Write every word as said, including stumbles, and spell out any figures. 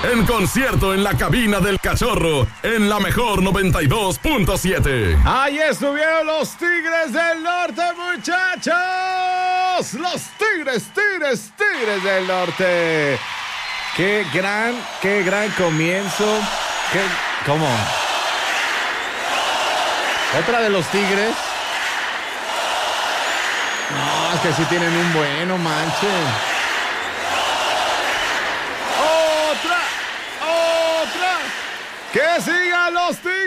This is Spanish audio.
en concierto en la cabina del Cachorro, en la mejor noventa y dos punto siete. Ahí estuvieron los Tigres del Norte, muchachos. Los Tigres, Tigres, Tigres del Norte. Qué gran, qué gran comienzo. Qué, ¿Cómo? Otra de los Tigres. No, es que sí tienen un bueno, manche. ¡Otra! ¡Otra! ¡Que sigan los Tigres!